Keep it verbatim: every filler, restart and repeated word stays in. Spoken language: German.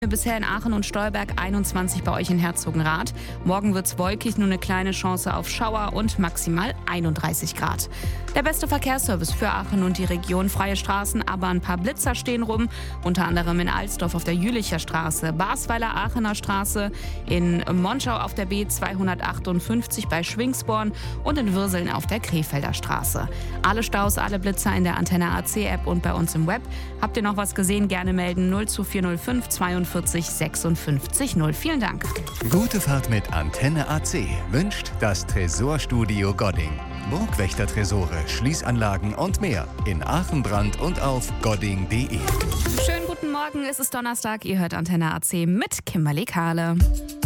Bisher in Aachen und Stolberg einundzwanzig bei euch in Herzogenrath. Morgen wird's wolkig, nur eine kleine Chance auf Schauer und maximal einunddreißig Grad. Der beste Verkehrsservice für Aachen und die Region. Freie Straßen, aber ein paar Blitzer stehen rum. Unter anderem in Alsdorf auf der Jülicher Straße, Basweiler Aachener Straße, in Monschau auf der B zweihundertachtundfünfzig bei Schwingsborn und in Würseln auf der Krefelder Straße. Alle Staus, alle Blitzer in der Antenne A C App und bei uns im Web. Habt ihr noch was gesehen? Gerne melden null zwei vier null fünf zweiundvierzig sechsundfünfzig null. Vielen Dank. Gute Fahrt mit Antenne A C wünscht das Tresorstudio Godding. Burgwächter-Tresore, Schließanlagen und mehr in Aachen-Brand und auf godding punkt de. Schönen guten Morgen, es ist Donnerstag, ihr hört Antenne A C mit Kimberly Kahle.